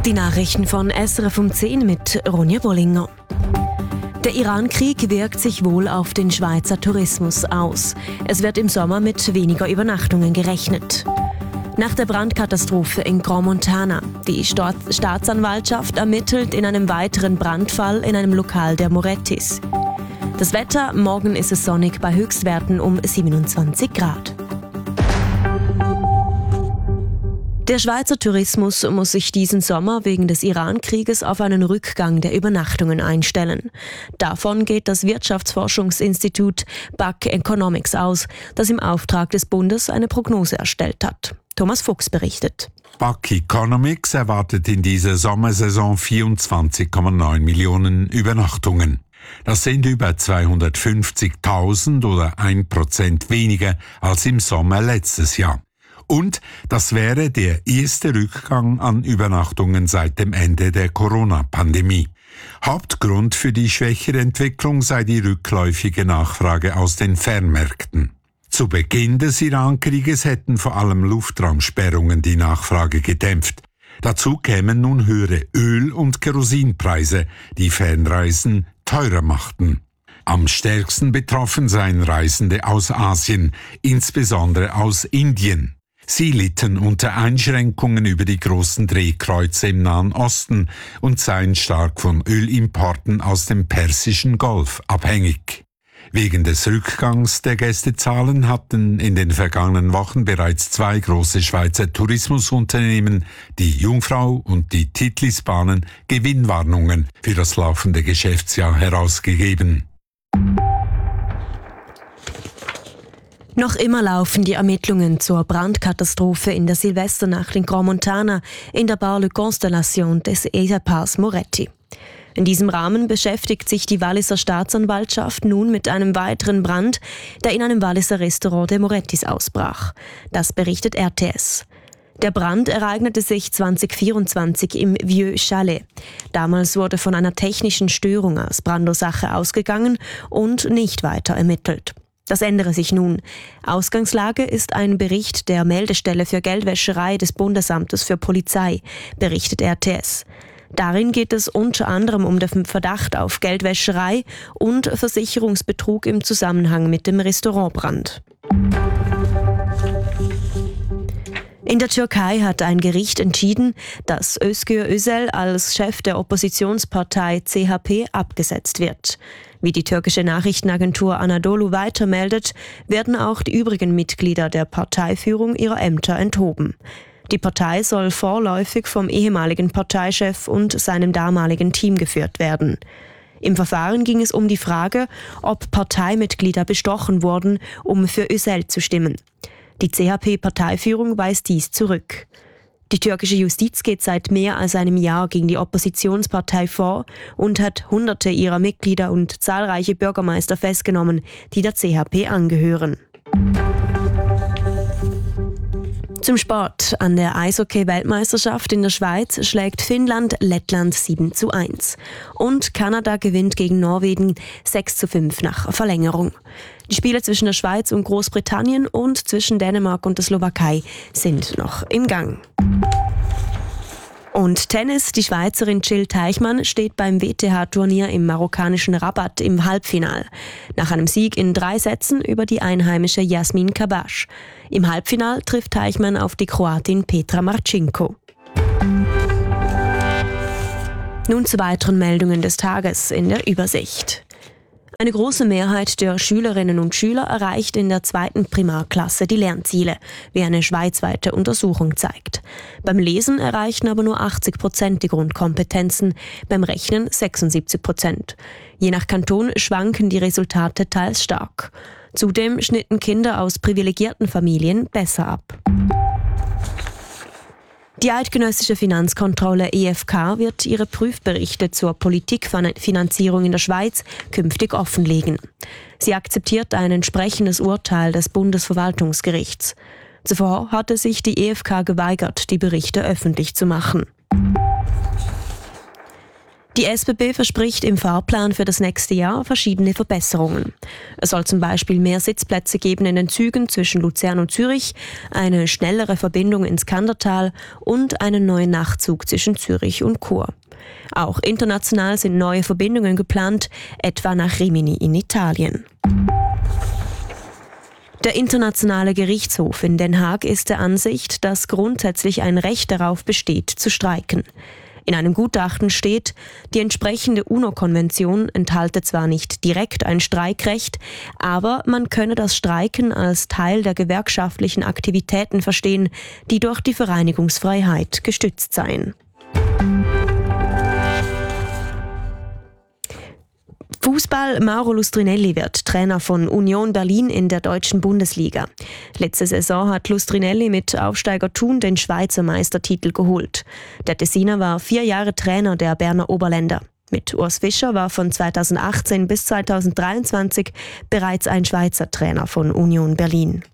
Die Nachrichten von SRF um 10 mit Ronja Bollinger. Der Iran-Krieg wirkt sich wohl auf den Schweizer Tourismus aus. Es wird im Sommer mit weniger Übernachtungen gerechnet. Nach der Brandkatastrophe in Grand Montana. Die Staatsanwaltschaft ermittelt in einem weiteren Brandfall in einem Lokal der Morettis. Das Wetter: morgen ist es sonnig bei Höchstwerten um 27 Grad. Der Schweizer Tourismus muss sich diesen Sommer wegen des Iran-Krieges auf einen Rückgang der Übernachtungen einstellen. Davon geht das Wirtschaftsforschungsinstitut BAK Economics aus, das im Auftrag des Bundes eine Prognose erstellt hat. Thomas Fuchs berichtet. BAK Economics erwartet in dieser Sommersaison 24,9 Millionen Übernachtungen. Das sind über 250.000 oder 1% weniger als im Sommer letztes Jahr. Und das wäre der erste Rückgang an Übernachtungen seit dem Ende der Corona-Pandemie. Hauptgrund für die schwächere Entwicklung sei die rückläufige Nachfrage aus den Fernmärkten. Zu Beginn des Iran-Krieges hätten vor allem Luftraumsperrungen die Nachfrage gedämpft. Dazu kämen nun höhere Öl- und Kerosinpreise, die Fernreisen teurer machten. Am stärksten betroffen seien Reisende aus Asien, insbesondere aus Indien. Sie litten unter Einschränkungen über die großen Drehkreuze im Nahen Osten und seien stark von Ölimporten aus dem Persischen Golf abhängig. Wegen des Rückgangs der Gästezahlen hatten in den vergangenen Wochen bereits 2 große Schweizer Tourismusunternehmen, die Jungfrau und die Titlisbahnen, Gewinnwarnungen für das laufende Geschäftsjahr herausgegeben. Noch immer laufen die Ermittlungen zur Brandkatastrophe in der Silvesternacht in Grand Montana in der Bar Le Constellation des Ehepaars Moretti. In diesem Rahmen beschäftigt sich die Walliser Staatsanwaltschaft nun mit einem weiteren Brand, der in einem Walliser Restaurant der Morettis ausbrach. Das berichtet RTS. Der Brand ereignete sich 2024 im Vieux Chalet. Damals wurde von einer technischen Störung als Brandursache ausgegangen und nicht weiter ermittelt. Das ändere sich nun. Ausgangslage ist ein Bericht der Meldestelle für Geldwäscherei des Bundesamtes für Polizei, berichtet RTS. Darin geht es unter anderem um den Verdacht auf Geldwäscherei und Versicherungsbetrug im Zusammenhang mit dem Restaurantbrand. In der Türkei hat ein Gericht entschieden, dass Özgür Özel als Chef der Oppositionspartei CHP abgesetzt wird. Wie die türkische Nachrichtenagentur Anadolu weitermeldet, werden auch die übrigen Mitglieder der Parteiführung ihrer Ämter enthoben. Die Partei soll vorläufig vom ehemaligen Parteichef und seinem damaligen Team geführt werden. Im Verfahren ging es um die Frage, ob Parteimitglieder bestochen wurden, um für Özel zu stimmen. Die CHP-Parteiführung weist dies zurück. Die türkische Justiz geht seit mehr als einem Jahr gegen die Oppositionspartei vor und hat Hunderte ihrer Mitglieder und zahlreiche Bürgermeister festgenommen, die der CHP angehören. Zum Sport. An der Eishockey-Weltmeisterschaft in der Schweiz schlägt Finnland Lettland 7:1. Und Kanada gewinnt gegen Norwegen 6:5 nach Verlängerung. Die Spiele zwischen der Schweiz und Großbritannien und zwischen Dänemark und der Slowakei sind noch im Gang. Und Tennis. Die Schweizerin Jill Teichmann steht beim WTA-Turnier im marokkanischen Rabat im Halbfinal. Nach einem Sieg in 3 Sätzen über die einheimische Jasmin Kabash. Im Halbfinal trifft Teichmann auf die Kroatin Petra Marcinko. Nun zu weiteren Meldungen des Tages in der Übersicht. Eine große Mehrheit der Schülerinnen und Schüler erreicht in der 2. Primarklasse die Lernziele, wie eine schweizweite Untersuchung zeigt. Beim Lesen erreichen aber nur 80% die Grundkompetenzen, beim Rechnen 76%. Je nach Kanton schwanken die Resultate teils stark. Zudem schnitten Kinder aus privilegierten Familien besser ab. Die eidgenössische Finanzkontrolle EFK wird ihre Prüfberichte zur Politikfinanzierung in der Schweiz künftig offenlegen. Sie akzeptiert ein entsprechendes Urteil des Bundesverwaltungsgerichts. Zuvor hatte sich die EFK geweigert, die Berichte öffentlich zu machen. Die SBB verspricht im Fahrplan für das nächste Jahr verschiedene Verbesserungen. Es soll zum Beispiel mehr Sitzplätze geben in den Zügen zwischen Luzern und Zürich, eine schnellere Verbindung ins Kandertal und einen neuen Nachtzug zwischen Zürich und Chur. Auch international sind neue Verbindungen geplant, etwa nach Rimini in Italien. Der Internationale Gerichtshof in Den Haag ist der Ansicht, dass grundsätzlich ein Recht darauf besteht, zu streiken. In einem Gutachten steht, die entsprechende UNO-Konvention enthalte zwar nicht direkt ein Streikrecht, aber man könne das Streiken als Teil der gewerkschaftlichen Aktivitäten verstehen, die durch die Vereinigungsfreiheit gestützt seien. Fußball: Mauro Lustrinelli wird Trainer von Union Berlin in der deutschen Bundesliga. Letzte Saison hat Lustrinelli mit Aufsteiger Thun den Schweizer Meistertitel geholt. Der Tessiner war 4 Jahre Trainer der Berner Oberländer. Mit Urs Fischer war von 2018 bis 2023 bereits ein Schweizer Trainer von Union Berlin.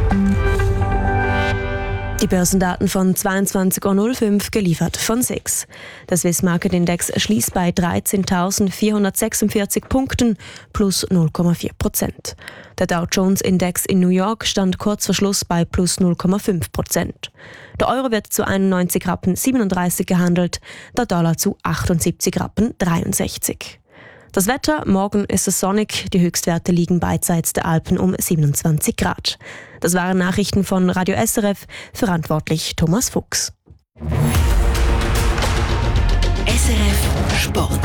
Die Börsendaten von 22.05 Uhr geliefert von SIX. Der Swiss Market Index schließt bei 13.446 Punkten plus 0,4%. Der Dow Jones Index in New York stand kurz vor Schluss bei plus 0,5%. Der Euro wird zu 91,37 Rappen gehandelt, der Dollar zu 78,63 Rappen. Das Wetter: morgen ist es sonnig, die Höchstwerte liegen beidseits der Alpen um 27 Grad. Das waren Nachrichten von Radio SRF, verantwortlich Thomas Fuchs. SRF Sport.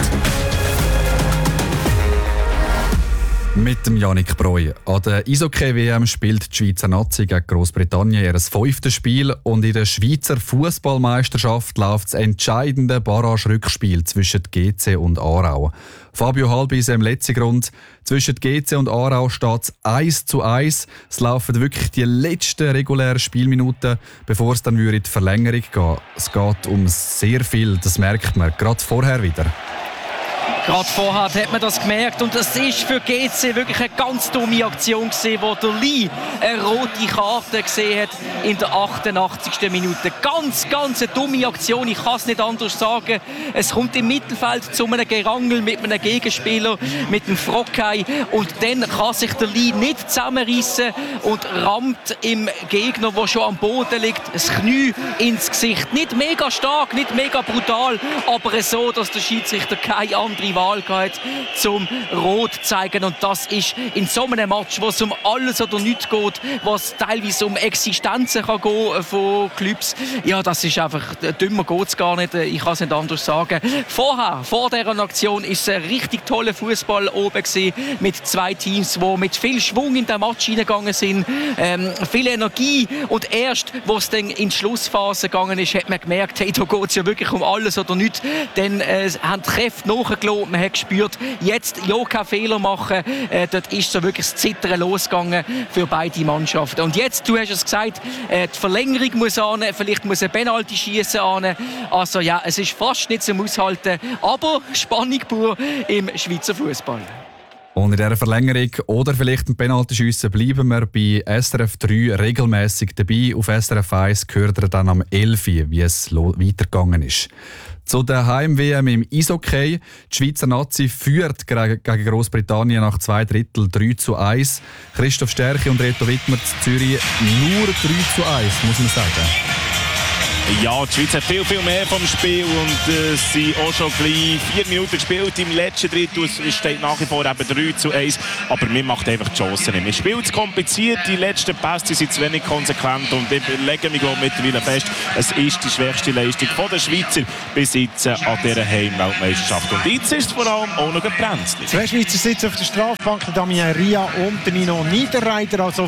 Mit dem Yannick Breu. An der Eishockey-WM spielt die Schweizer Nazi gegen Grossbritannien ihr 5. Spiel und in der Schweizer Fußballmeisterschaft läuft das entscheidende Barrage-Rückspiel zwischen GC und Aarau. Fabio Halbis im letzten Grund. Zwischen GC und Aarau steht es 1:1. Es laufen wirklich die letzten regulären Spielminuten, bevor es dann in die Verlängerung geht. Es geht um sehr viel, das merkt man, gerade vorher wieder. Gerade vorher hat man das gemerkt und das ist für GC wirklich eine ganz dumme Aktion gewesen, wo der Lee eine rote Karte gesehen hat in der 88. Minute. Ganz eine dumme Aktion, ich kann es nicht anders sagen. Es kommt im Mittelfeld zu einem Gerangel mit einem Gegenspieler, mit dem Frockei, und dann kann sich der Lee nicht zusammenreißen und rammt im Gegner, der schon am Boden liegt, das Knie ins Gesicht. Nicht mega stark, nicht mega brutal, aber so, dass der Schiedsrichter keine andere Wahl gehabt, zum Rot zu zeigen. Und das ist in so einem Match, wo es um alles oder nichts geht, wo es teilweise um Existenzen kann gehen von Clubs. Ja, das ist einfach, dümmer geht es gar nicht. Ich kann es nicht anders sagen. Vor dieser Aktion war es ein richtig toller Fußball oben gewesen, mit 2 Teams, die mit viel Schwung in den Match hineingegangen sind. Viel Energie. Und erst, wo es dann in die Schlussphase gegangen ist, hat man gemerkt, hey, da geht es ja wirklich um alles oder nichts. Dann haben die Kräfte nachgelassen. Man hat gespürt, jetzt ja keinen Fehler machen. Dort ist so wirklich das Zittern losgegangen für beide Mannschaften. Und jetzt, du hast es gesagt, die Verlängerung muss an, vielleicht muss ein Penalty schießen an. Also ja, es ist fast nicht zum Aushalten, aber Spannung pur im Schweizer Fußball. Und in dieser Verlängerung oder vielleicht ein Penaltyschiessen bleiben wir bei SRF 3 regelmäßig dabei. Auf SRF 1 gehört er dann am 11 Uhr, wie es weitergegangen ist. Zu der Heim-WM im Eishockey. Die Schweizer Nazi führt gegen Grossbritannien nach 2 Drittel 3:1. Christoph Stärchi und Reto Wittmer zu Zürich nur 3:1, muss man sagen. Ja, die Schweiz hat viel mehr vom Spiel und es sind auch schon gleich 4 Minuten gespielt. Im letzten Drittel steht nach wie vor eben 3:1, aber mir macht einfach die Chancen nicht. Man spielt zu kompliziert, die letzten Pässe sind zu wenig konsequent und ich lege mich mittlerweile fest, es ist die schwächste Leistung der Schweizer bis jetzt an dieser Heimweltmeisterschaft. Und jetzt ist es vor allem auch noch gebremst. 2 Schweizer sitzen auf der Strafbank, Damien Ria und Nino Niederreiter, also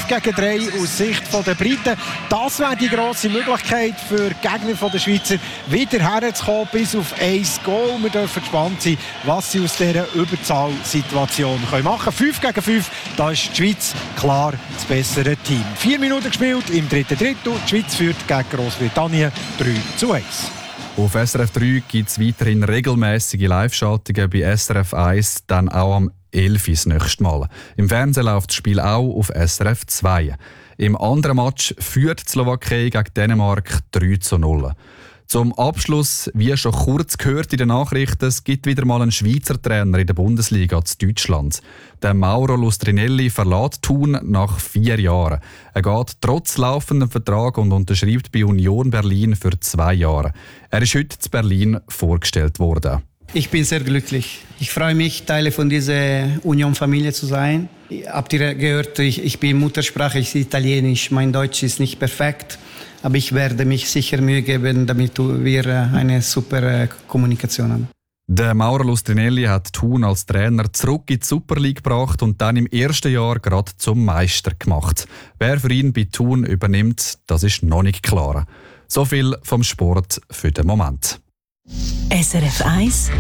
5-3 aus Sicht der Briten. Das wäre die grosse Möglichkeit für die Gegner der Schweizer, wieder herzukommen bis auf 1 Goal. Wir dürfen gespannt sein, was sie aus dieser Überzahlsituation machen können. 5-5, da ist die Schweiz klar das bessere Team. 4 Minuten gespielt im 3. Drittel. Die Schweiz führt gegen Grossbritannien 3:1. Auf SRF 3 gibt es weiterhin regelmäßige Live-Schaltungen bei SRF 1, dann auch am 11 Uhr das nächste Mal. Im Fernsehen läuft das Spiel auch auf SRF 2. Im anderen Match führt die Slowakei gegen Dänemark 3:0. Zum Abschluss, wie schon kurz gehört in den Nachrichten, es gibt wieder mal einen Schweizer Trainer in der Bundesliga in Deutschland. Der Mauro Lustrinelli verlässt Thun nach 4 Jahren. Er geht trotz laufendem Vertrag und unterschreibt bei Union Berlin für 2 Jahre. Er ist heute in Berlin vorgestellt worden. Ich bin sehr glücklich. Ich freue mich, Teil von dieser Union-Familie zu sein. Habt ihr gehört, ich bin Muttersprache, ich bin Italienisch. Mein Deutsch ist nicht perfekt, aber ich werde mich sicher Mühe geben, damit wir eine super Kommunikation haben. Der Mauro Lustrinelli hat Thun als Trainer zurück in die Super League gebracht und dann im ersten Jahr gerade zum Meister gemacht. Wer für ihn bei Thun übernimmt, das ist noch nicht klar. So viel vom Sport für den Moment. SRF 1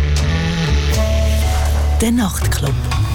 Der Nachtclub.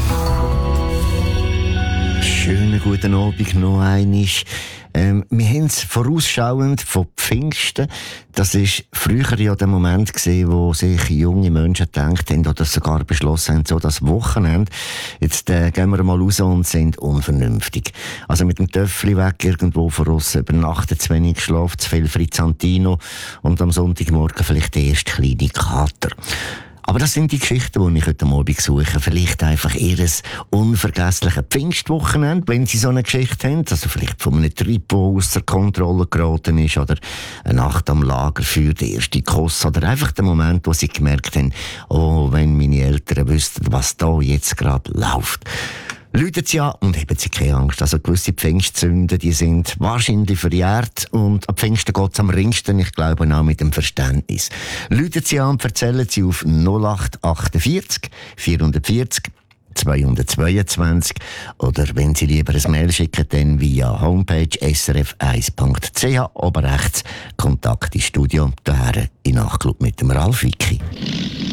Schönen guten Abend noch einmal. Wir haben es vorausschauend von Pfingsten. Das war früher ja der Moment gewesen, wo sich junge Menschen gedacht haben oder sogar beschlossen haben, so das Wochenende, jetzt gehen wir mal raus und sind unvernünftig. Also mit dem Töffli weg irgendwo voraus, übernachten zu wenig, schlafen zu viel Frizzantino und am Sonntagmorgen vielleicht der erste kleine Kater. Aber das sind die Geschichten, die ich heute Abend suche. Vielleicht einfach ihr unvergessliches Pfingstwochenende, wenn sie so eine Geschichte haben. Also vielleicht von einem Trip, der ausser Kontrolle geraten ist, oder eine Nacht am Lagerfeuer, der erste Kuss, oder einfach der Moment, wo sie gemerkt haben, oh, wenn meine Eltern wüssten, was da jetzt gerade läuft. Läutet sie an und haben sie keine Angst. Also gewisse Pfingstsünden, die sind wahrscheinlich verjährt und ab Pfingsten geht es am ringsten, ich glaube auch mit dem Verständnis. Läutet sie an und erzählen sie auf 0848 440 222 oder wenn Sie lieber ein Mail schicken, dann via Homepage srf1.ch, oben rechts Kontakt ins Studio, daher in Nachtclub mit dem Ralf Wicki.